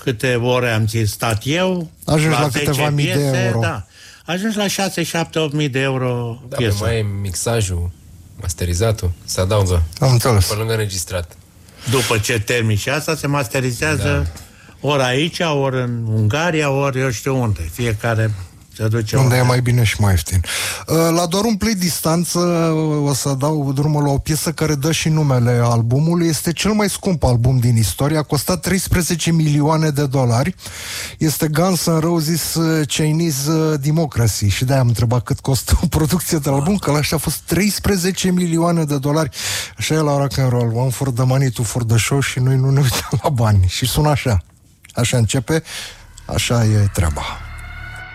câte ore am stat eu. Ajungi la câteva mii de euro. Da. Ajungi la 6, 7, 8 mii de euro piesă. Da, mai e mixajul, masterizatul, se adaugă. Am înțeles. Pe lângă înregistrat. După ce termin și asta, se masterizează ori aici, ori în Ungaria, ori eu știu unde. Fiecare se duce unde e mai bine și mai ieftin. La doar un play distanță o să dau drumul la o piesă care dă și numele albumului. Este cel mai scump album din istorie. A costat 13 milioane de dolari. Este Guns N' Roses Chinese Democracy. Și de-aia am întrebat cât costă o producție de album, că la ăștia a fost 13 milioane de dolari. Așa e la rock and roll. One for the money, two for the show, și noi nu ne uităm la bani. Și sună așa. Așa începe, așa e treaba.